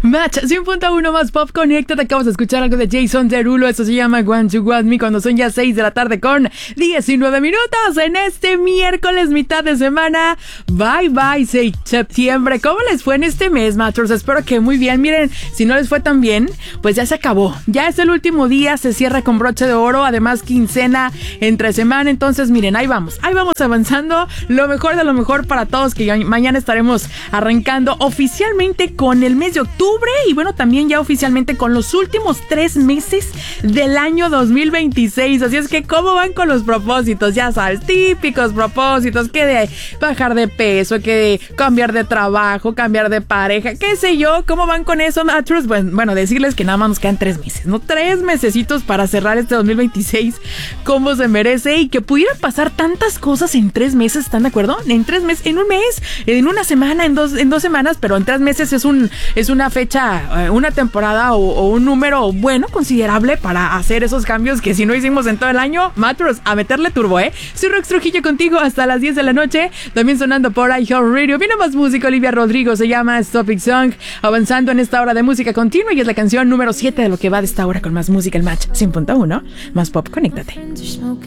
Match 100.1 más Pop Connecta. Te acabas de escuchar algo de Jason Derulo. Eso se llama Want to Want Me, cuando son ya 6 de la tarde con 19 minutos en este miércoles, mitad de semana. Bye bye septiembre. ¿Cómo les fue en este mes, Matchers? Espero que muy bien. Miren, si no les fue tan bien, pues ya se acabó. Ya es el último día, se cierra con broche de oro. Además, quincena entre semana. Entonces, miren, ahí vamos avanzando. Lo mejor de lo mejor para todos, que mañana estaremos arrancando oficialmente con el mes de octubre y bueno, también ya oficialmente con los últimos 3 meses del año 2026. Así es que, ¿cómo van con los propósitos? Ya sabes, típicos propósitos, que de bajar de peso, que de cambiar de trabajo, cambiar de pareja, qué sé yo. ¿Cómo van con eso, Matchers? Bueno, decirles que nada más nos quedan 3 meses, ¿no? 3 mesecitos para cerrar este 2026 como se merece, y que pudieran pasar tantas cosas en 3 meses, ¿están de acuerdo? En 3 meses, en un mes, en una semana, en dos semanas, pero en 3 meses es una fecha, una temporada o un número bueno, considerable para hacer esos cambios que si no hicimos en todo el año. Matros, a meterle turbo, ¿eh? Soy Rox Trujillo contigo hasta las 10 de la noche, también sonando por iHeartRadio. Viene más música, Olivia Rodrigo, se llama Stop It Song, avanzando en esta hora de música continua, y es la canción número 7 de lo que va de esta hora con más música, el Match 100.1 más Pop. Conéctate.